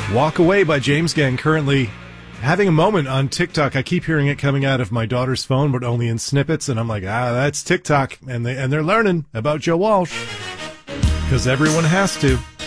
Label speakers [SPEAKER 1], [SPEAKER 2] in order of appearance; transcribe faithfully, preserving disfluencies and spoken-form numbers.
[SPEAKER 1] Walk Away by James Gang, currently having a moment on TikTok. I keep hearing it coming out of my daughter's phone, but only in snippets, and I'm like, ah, that's TikTok, and they and they're learning about Joe Walsh because everyone has to.